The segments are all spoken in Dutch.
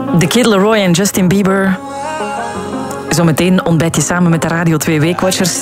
The Kid Laroi en Justin Bieber. Zometeen ontbijt je samen met de Radio 2 Weekwatchers.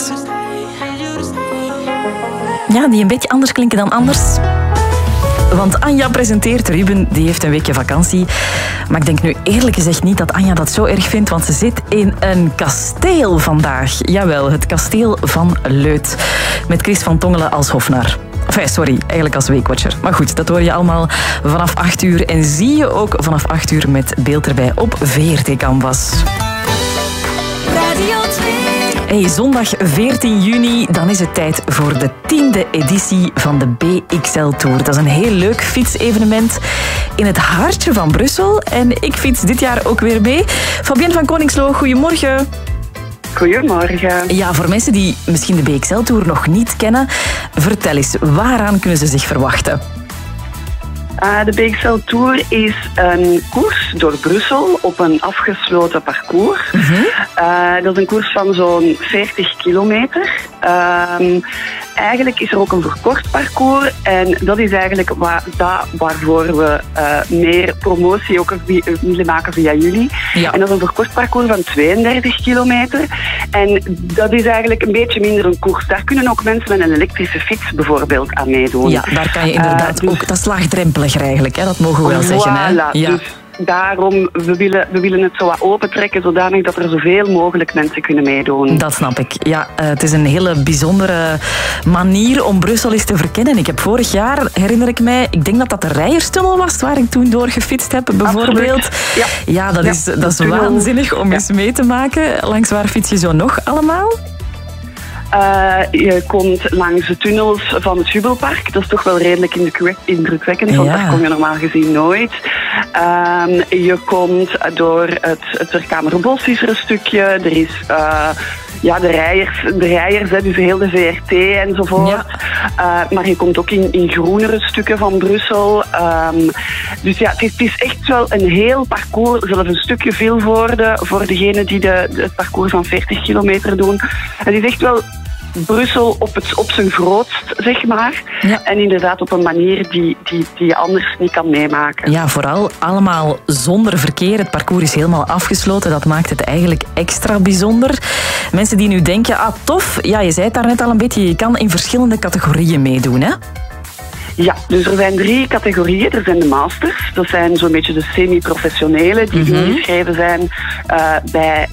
Ja, die een beetje anders klinken dan anders. Want Anja presenteert, Ruben die heeft een weekje vakantie. Maar ik denk nu eerlijk gezegd niet dat Anja dat zo erg vindt, want ze zit in een kasteel vandaag. Jawel, het kasteel van Leuth. Met Chris van Tongelen als hofnar. Enfin, sorry, eigenlijk als weekwatcher. Maar goed, dat hoor je allemaal vanaf 8 uur. En zie je ook vanaf 8 uur met beeld erbij op VRT Canvas. Radio 2. Hey, zondag 14 juni, dan is het tijd voor de 10e editie van de BXL Tour. Dat is een heel leuk fietsevenement in het hartje van Brussel. En ik fiets dit jaar ook weer mee. Fabienne van Koningslo, goedemorgen. Goedemorgen. Ja, voor mensen die misschien de BXL Tour nog niet kennen, vertel eens, waaraan kunnen ze zich verwachten? De BXL Tour is een koers door Brussel op een afgesloten parcours. Dat is een koers van zo'n 40 kilometer. Eigenlijk is er ook een verkort parcours en dat is eigenlijk waarvoor we meer promotie ook willen maken via jullie. Ja. En dat is een verkort parcours van 32 kilometer. En dat is eigenlijk een beetje minder een koers. Daar kunnen ook mensen met een elektrische fiets bijvoorbeeld aan meedoen. Ja, daar kan je inderdaad dus, ook, dat is laagdrempelig eigenlijk, hè? Dat mogen we wel zeggen. Hè? Ja. Dus daarom, we willen het zo wat opentrekken, zodanig dat er zoveel mogelijk mensen kunnen meedoen. Dat snap ik. Ja, het is een hele bijzondere manier om Brussel eens te verkennen. Ik heb vorig jaar, herinner ik mij, ik denk dat dat de Rijerstunnel was, waar ik toen door gefietst heb, bijvoorbeeld. Ja, dat is waanzinnig om eens mee te maken. Langs waar fiets je zo nog allemaal? Je komt langs de tunnels van het Jubelpark. Dat is toch wel redelijk indrukwekkend, want daar kom je normaal gezien nooit. Je komt door het Terkamerbos is er een stukje. Er is de Rijers, dus heel de VRT enzovoort. Ja. Maar je komt ook in groenere stukken van Brussel. Dus ja, het is echt wel een heel parcours. Zelfs een stukje veel voor degenen die het parcours van 40 kilometer doen. Het is echt wel Brussel op zijn grootst, zeg maar. Ja. En inderdaad op een manier die je anders niet kan meemaken. Ja, vooral allemaal zonder verkeer. Het parcours is helemaal afgesloten. Dat maakt het eigenlijk extra bijzonder. Mensen die nu denken, tof. Ja, je zei het daarnet al een beetje. Je kan in verschillende categorieën meedoen, hè? Ja, dus er zijn 3 categorieën. Er zijn de masters. Dat zijn zo'n beetje de semi-professionelen die ingeschreven zijn bij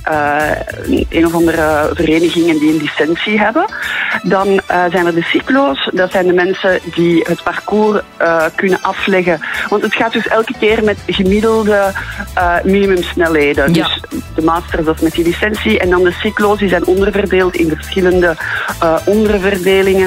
een of andere verenigingen die een licentie hebben. Dan zijn er de cyclo's. Dat zijn de mensen die het parcours kunnen afleggen. Want het gaat dus elke keer met gemiddelde minimumsnelheden. Ja. Dus de masters, dat is met die licentie. En dan de cyclo's, die zijn onderverdeeld in verschillende onderverdelingen.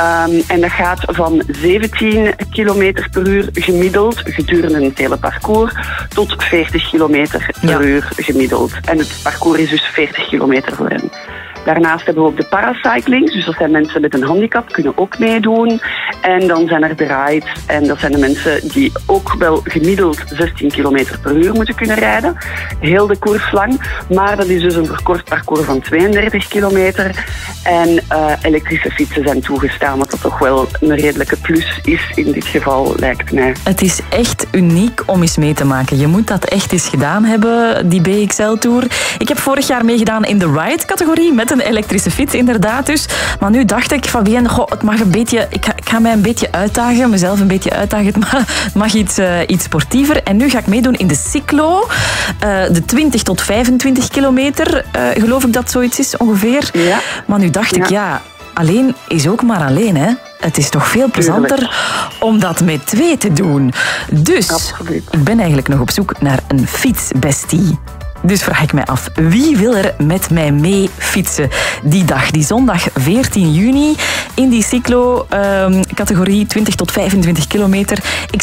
En dat gaat van 17 kilometer per uur gemiddeld gedurende het hele parcours tot 40 kilometer per uur gemiddeld. En het parcours is dus 40 kilometer voor hen. Daarnaast hebben we ook de paracycling, dus dat zijn mensen met een handicap, kunnen ook meedoen. En dan zijn er de rides, en dat zijn de mensen die ook wel gemiddeld 16 km per uur moeten kunnen rijden. Heel de koers lang, maar dat is dus een verkort parcours van 32 kilometer. En elektrische fietsen zijn toegestaan, wat dat toch wel een redelijke plus is in dit geval, lijkt mij. Het is echt uniek om eens mee te maken. Je moet dat echt eens gedaan hebben, die BXL-tour. Ik heb vorig jaar meegedaan in de ride-categorie met een elektrische fiets, inderdaad dus. Maar nu dacht ik, Fabienne, het mag een beetje, ik ga mij een beetje uitdagen, mezelf een beetje uitdagen. Het mag iets sportiever. En nu ga ik meedoen in de cyclo. De 20 tot 25 kilometer, geloof ik dat zoiets is ongeveer. Ja. Maar nu dacht ik, alleen is ook maar alleen, hè. Het is toch veel plezanter om dat met 2 te doen. Dus ik ben eigenlijk nog op zoek naar een fietsbestie. Dus vraag ik mij af, wie wil er met mij mee fietsen die dag, die zondag 14 juni, in die cyclo-categorie 20 tot 25 kilometer.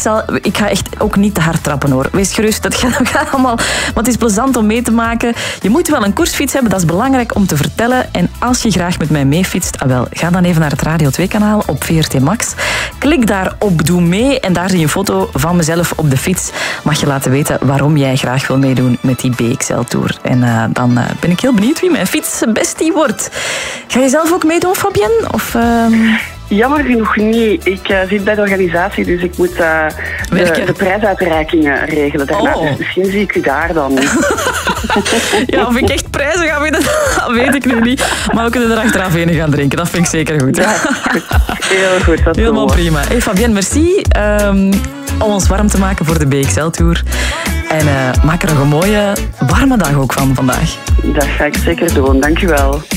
Ik ga echt ook niet te hard trappen, hoor. Wees gerust, dat gaat allemaal. Maar het is plezant om mee te maken. Je moet wel een koersfiets hebben, dat is belangrijk om te vertellen. En als je graag met mij meefietst, ga dan even naar het Radio 2-kanaal op VRT Max. Klik daar op Doe mee en daar zie je een foto van mezelf op de fiets. Mag je laten weten waarom jij graag wil meedoen met die BXL-tour. En dan ben ik heel benieuwd wie mijn fietsbestie wordt. Ga je zelf ook meedoen, Fabienne? Of... Jammer genoeg niet. Ik zit bij de organisatie, dus ik moet de prijsuitreikingen regelen daarna. Dus misschien zie ik u daar dan. Ja, of ik echt prijzen ga winnen, dat weet ik nu niet. Maar we kunnen er achteraf een gaan drinken, dat vind ik zeker goed. Ja, goed. Heel goed. Dat helemaal prima. Hey Fabienne, merci om ons warm te maken voor de BXL-tour. En maak er nog een mooie, warme dag ook van vandaag. Dat ga ik zeker doen, dank u wel.